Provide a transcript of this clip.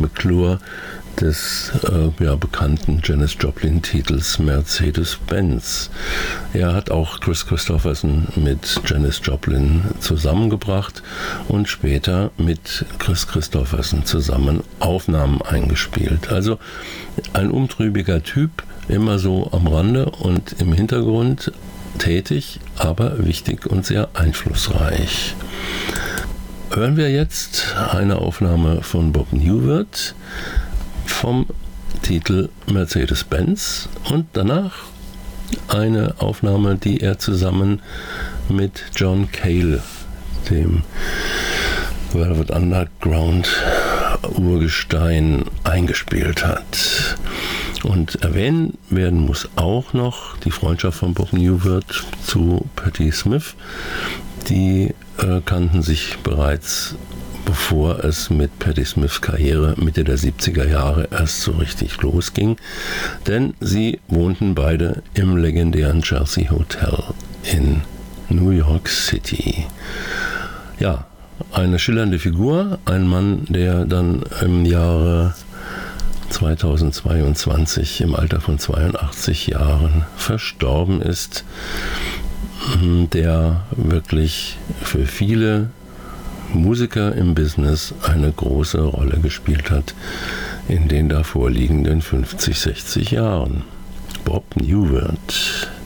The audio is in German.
McClure des bekannten Janis Joplin-Titels Mercedes-Benz. Er hat auch Kris Kristofferson mit Janis Joplin zusammengebracht und später mit Kris Kristofferson zusammen Aufnahmen eingespielt. Also ein umtriebiger Typ, immer so am Rande und im Hintergrund tätig, aber wichtig und sehr einflussreich. Hören wir jetzt eine Aufnahme von Bob Newhart vom Titel Mercedes-Benz und danach eine Aufnahme, die er zusammen mit John Cale, dem Velvet Underground Urgestein, eingespielt hat. Und erwähnen werden muss auch noch die Freundschaft von Bob Newhart zu Patti Smith. Die kannten sich bereits, bevor es mit Patti Smiths Karriere Mitte der 70er Jahre erst so richtig losging, denn sie wohnten beide im legendären Chelsea Hotel in New York City. Ja, eine schillernde Figur, ein Mann, der dann im Jahre 2022 im Alter von 82 Jahren verstorben ist, der wirklich für viele Musiker im Business eine große Rolle gespielt hat in den davor liegenden 50, 60 Jahren. Bob Newhart.